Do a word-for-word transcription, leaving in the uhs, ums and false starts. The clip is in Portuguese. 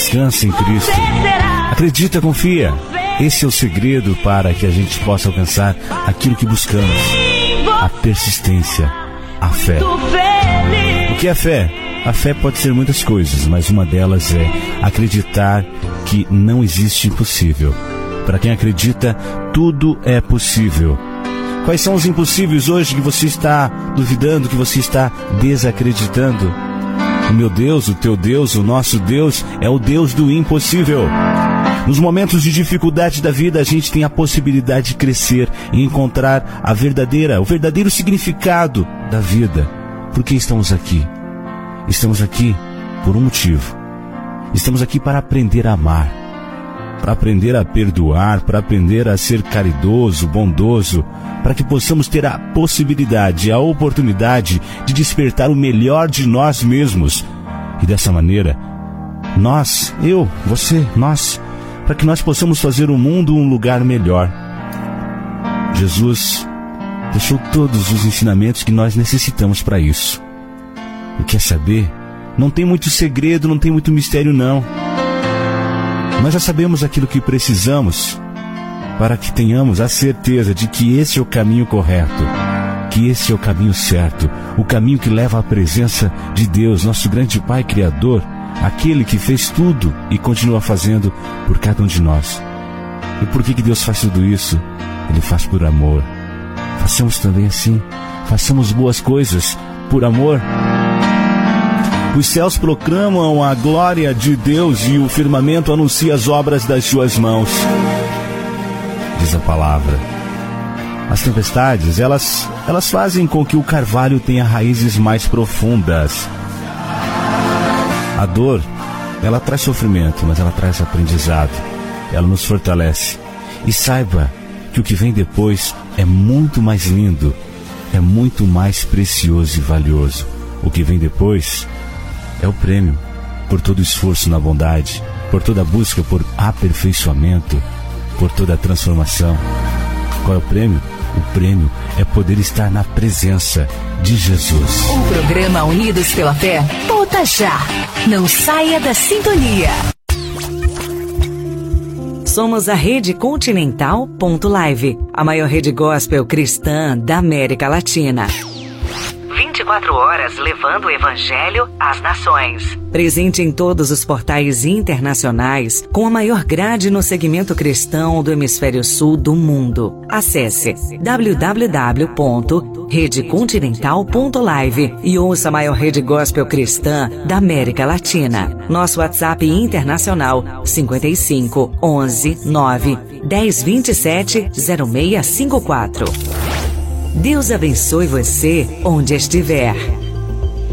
descansa em Cristo. Acredita, confia. Esse é o segredo para que a gente possa alcançar aquilo que buscamos. A persistência, a fé. O que é fé? A fé pode ser muitas coisas, mas uma delas é acreditar que não existe impossível. Para quem acredita, tudo é possível. Quais são os impossíveis hoje que você está duvidando, que você está desacreditando? O meu Deus, o teu Deus, o nosso Deus é o Deus do impossível. Nos momentos de dificuldade da vida, a gente tem a possibilidade de crescer e encontrar a verdadeira, o verdadeiro significado da vida. Por que estamos aqui? Estamos aqui por um motivo. Estamos aqui para aprender a amar, para aprender a perdoar, para aprender a ser caridoso, bondoso, para que possamos ter a possibilidade, a oportunidade de despertar o melhor de nós mesmos. E dessa maneira, nós, eu, você, nós, para que nós possamos fazer o mundo um lugar melhor. Jesus deixou todos os ensinamentos que nós necessitamos para isso. E quer saber? Não tem muito segredo, não tem muito mistério, não. Nós já sabemos aquilo que precisamos para que tenhamos a certeza de que esse é o caminho correto, que esse é o caminho certo, o caminho que leva à presença de Deus, nosso grande Pai Criador, aquele que fez tudo e continua fazendo por cada um de nós. E por que que Deus faz tudo isso? Ele faz por amor. Façamos também assim, façamos boas coisas por amor. Os céus proclamam a glória de Deus e o firmamento anuncia as obras das suas mãos. Diz a palavra. As tempestades, elas, elas fazem com que o carvalho tenha raízes mais profundas. A dor, ela traz sofrimento, mas ela traz aprendizado. Ela nos fortalece. E saiba que o que vem depois é muito mais lindo, é muito mais precioso e valioso. O que vem depois é o prêmio por todo o esforço na bondade, por toda a busca por aperfeiçoamento, por toda a transformação. Qual é o prêmio? O prêmio é poder estar na presença de Jesus. O programa Unidos pela Fé volta já. Não saia da sintonia. Somos a Rede Continental ponto live, a maior rede gospel cristã da América Latina. vinte e quatro horas levando o Evangelho às nações. Presente em todos os portais internacionais, com a maior grade no segmento cristão do hemisfério sul do mundo. Acesse w w w ponto rede continental ponto live e ouça a maior rede gospel cristã da América Latina. Nosso WhatsApp internacional cinquenta e cinco, onze, nove, dez, vinte e sete, zero seis cinco quatro. Deus abençoe você onde estiver.